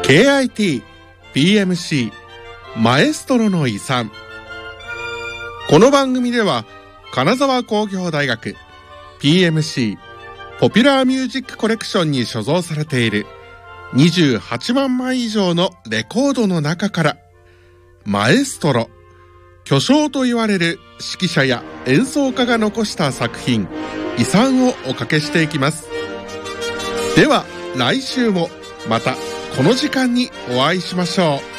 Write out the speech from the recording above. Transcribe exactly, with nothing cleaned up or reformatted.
ケーアイティー ピーエムシー マエストロの遺産。この番組では金沢工業大学 ピーエムシー ポピュラーミュージックコレクションに所蔵されているにじゅうはちまんまい以上のレコードの中からマエストロ、巨匠と言われる指揮者や演奏家が残した作品、遺産をおかけしていきます。では来週もまたこの時間にお会いしましょう。